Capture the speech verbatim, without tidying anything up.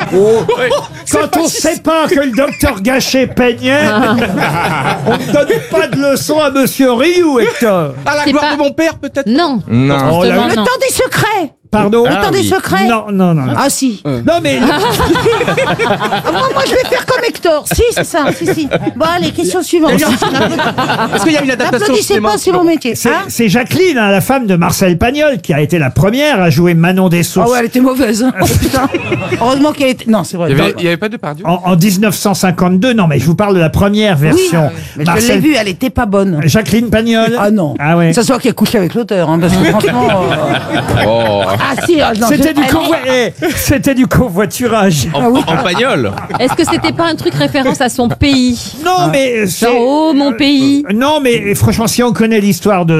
Oh. Quand on ne sait pas que le docteur Gachet peignait, on ne donne pas de leçon à Monsieur Rioux, Hector. À la C'est gloire pas- de mon père, peut-être. Non. Non. Oh, la- Justement, Le non. temps des secrets. Pardon. Le temps des secrets. Non, non, non. non. Ah si. Non, mais Ah, moi, moi, je vais faire comme Hector. Si, c'est ça. Si, si. Bon, allez, question suivante. Est-ce qu'il y a une adaptation au N'applaudissez cinéma pas, c'est mon métier. c'est Hein c'est Jacqueline, hein, la femme de Marcel Pagnol, qui a été la première à jouer Manon des Ah Sources ouais, elle était mauvaise. hein. Oh, putain. Heureusement qu'elle était. Non, c'est vrai. Il n'y avait, pas de Depardieu. en, en dix-neuf cent cinquante-deux. Non, mais je vous parle de la première Oui, version. mais je l'ai vue, elle était pas bonne. Jacqueline Pagnol. Ah non. Ah ouais. Ça se voit qu'elle couche avec l'auteur, hein, parce que franchement. euh, Oh. Ah si, ah, non, C'était je- du, elle convoi- eh, c'était du covoiturage. En, en pagnol. Est-ce que c'était pas un truc référence à son pays? Non, mais c'est- Genre, oh, mon pays. Non, mais franchement, si on connaît l'histoire de